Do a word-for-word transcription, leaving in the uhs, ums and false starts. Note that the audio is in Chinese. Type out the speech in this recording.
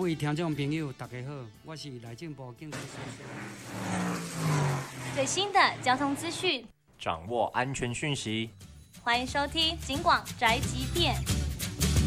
位听众朋友，大家好，我是内政部警察署。 最新的交通资讯， 掌握安全讯息， 欢迎收听警广宅急便。